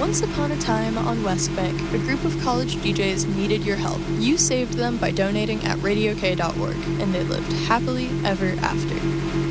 Once upon a time on West Bank, a group of college DJs needed your help. You saved them by donating at radiok.org, and they lived happily ever after.